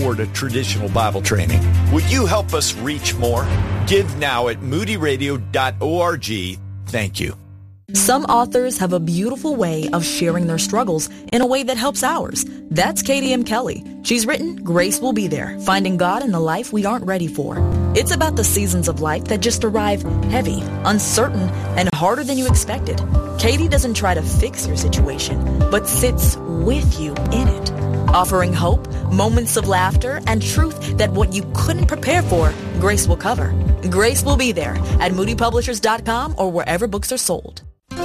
afford a traditional Bible training. Would you help us reach more? Give now at moodyradio.org. Thank you. Some authors have a beautiful way of sharing their struggles in a way that helps ours. That's Katie M. Kelly. She's written Grace Will Be There, Finding God in the Life We Aren't Ready For. It's about the seasons of life that just arrive heavy, uncertain, and harder than you expected. Katie doesn't try to fix your situation, but sits with you in it, offering hope, moments of laughter, and truth that what you couldn't prepare for, Grace will cover. Grace Will Be There at moodypublishers.com or wherever books are sold.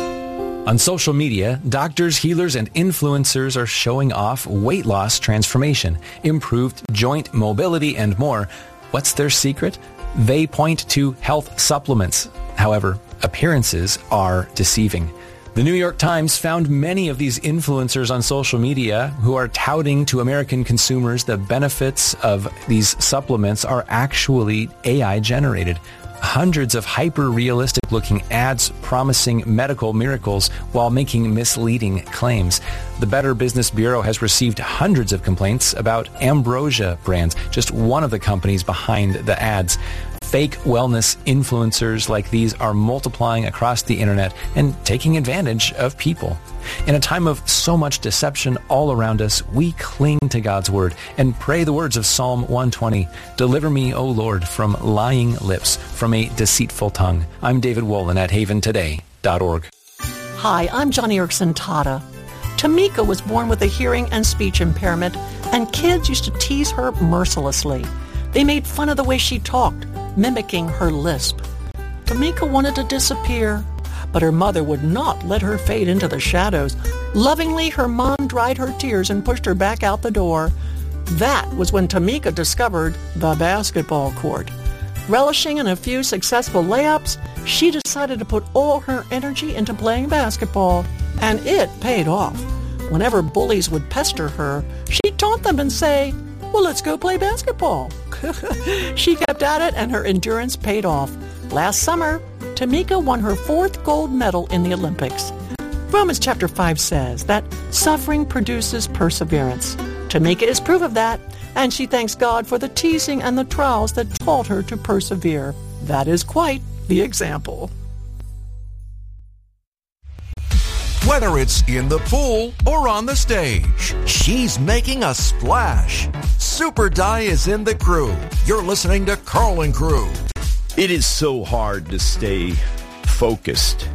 On social media, doctors, healers, and influencers are showing off weight loss transformation, improved joint mobility, and more. What's their secret? They point to health supplements. However, appearances are deceiving. The New York Times found many of these influencers on social media who are touting to American consumers the benefits of these supplements are actually AI generated. Hundreds of hyper-realistic looking ads promising medical miracles while making misleading claims. The Better Business Bureau has received hundreds of complaints about Ambrosia brands, just one of the companies behind the ads. Fake wellness influencers like these are multiplying across the internet and taking advantage of people. In a time of so much deception all around us, we cling to God's word and pray the words of Psalm 120. Deliver me, O Lord, from lying lips, from a deceitful tongue. I'm David Wolin at haventoday.org. Hi, I'm Johnny Erickson Tata. Tamika was born with a hearing and speech impairment, and kids used to tease her mercilessly. They made fun of the way she talked, mimicking her lisp. Tamika wanted to disappear, but her mother would not let her fade into the shadows. Lovingly, her mom dried her tears and pushed her back out the door. That was when Tamika discovered the basketball court. Relishing in a few successful layups, she decided to put all her energy into playing basketball, and it paid off. Whenever bullies would pester her, she'd taunt them and say, "Well, let's go play basketball." She kept at it, and her endurance paid off. Last summer, Tamika won her 4th gold medal in the Olympics. Romans chapter 5 says that suffering produces perseverance. Tamika is proof of that, and she thanks God for the teasing and the trials that taught her to persevere. That is quite the example. Whether it's in the pool or on the stage, she's making a splash. Super Di is in the crew. You're listening to Carl & Crew. It is so hard to stay focused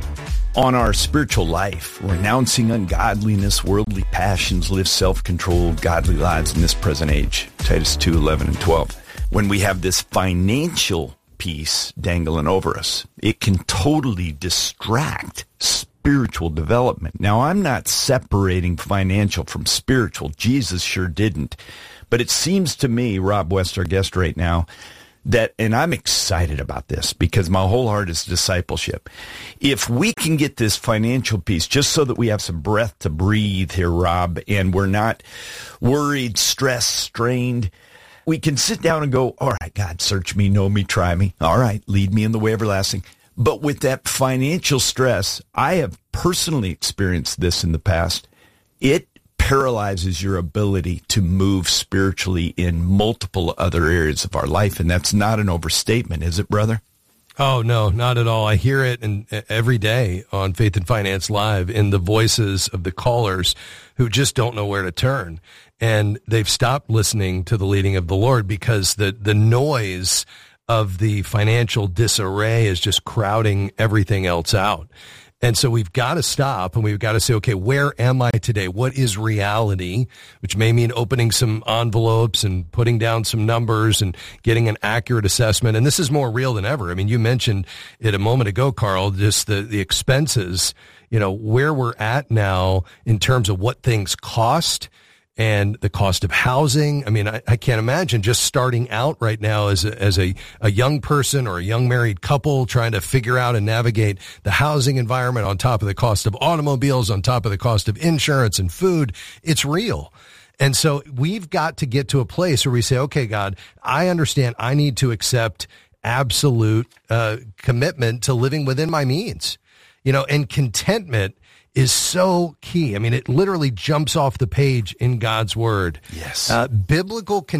on our spiritual life, renouncing ungodliness, worldly passions, live self-controlled, godly lives in this present age. Titus 2:11 and 12. When we have this financial piece dangling over us, it can totally distract spiritual development. Now, I'm not separating financial from spiritual. Jesus sure didn't. But it seems to me, Rob West, our guest right now, that, and I'm excited about this because my whole heart is discipleship. If we can get this financial piece, just so that we have some breath to breathe here, Rob, and we're not worried, stressed, strained, we can sit down and go, all right, God, search me, know me, try me. All right, lead me in the way everlasting. But with that financial stress, I have personally experienced this in the past. It paralyzes your ability to move spiritually in multiple other areas of our life. And that's not an overstatement, is it, brother? Oh, no, not at all. I hear it every day on Faith and Finance Live in the voices of the callers who just don't know where to turn. And they've stopped listening to the leading of the Lord because the noise of the financial disarray is just crowding everything else out. And so we've got to stop and we've got to say, okay, where am I today? What is reality? Which may mean opening some envelopes and putting down some numbers and getting an accurate assessment. And this is more real than ever. I mean, you mentioned it a moment ago, Carl, just the expenses, where we're at now in terms of what things cost and the cost of housing. I mean, I can't imagine just starting out right now as a young person or a young married couple trying to figure out and navigate the housing environment on top of the cost of automobiles, on top of the cost of insurance and food. It's real. And so we've got to get to a place where we say, okay, God, I understand I need to accept absolute commitment to living within my means, and contentment is so key. I mean, it literally jumps off the page in God's word. Yes. Biblical